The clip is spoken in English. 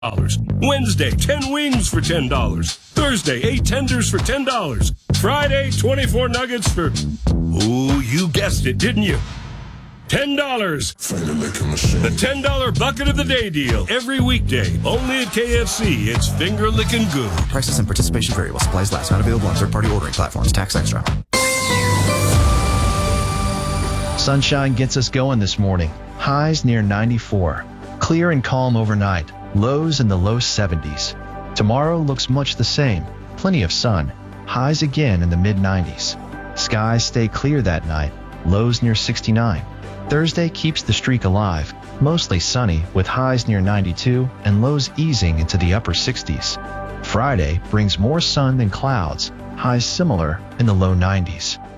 Wednesday, 10 wings for $10. Thursday, 8 tenders for $10. Friday, 24 nuggets for, ooh, you guessed it, didn't you? $10. The $10 bucket of the day deal. Every weekday, only at KFC. It's finger-licking good. Prices and participation vary while supplies last. Not available on third-party ordering platforms. Tax extra. Sunshine gets us going this morning. Highs near 94. Clear and calm overnight. Lows in the low 70s. Tomorrow looks much the same. Plenty of sun. Highs again in the mid-90s. Skies stay clear that night. Lows near 69. Thursday keeps the streak alive. Mostly sunny with highs near 92 and lows easing into the upper 60s. Friday brings more sun than clouds. Highs similar in the low 90s.